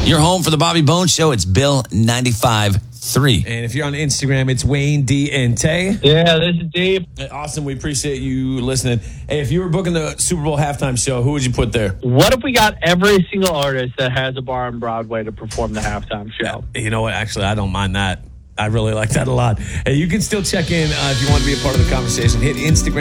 Your home for the Bobby Bones Show. It's Bill 95.3. And if you're on Instagram, it's Wayne D and Tay. Yeah, this is Dave. Awesome. We appreciate you listening. Hey, if you were booking the Super Bowl halftime show, who would you put there? What if we got every single artist that has a bar on Broadway to perform the halftime show? You know what? Actually, I don't mind that. I really like that a lot. Hey, you can still check in if you want to be a part of the conversation. Hit Instagram.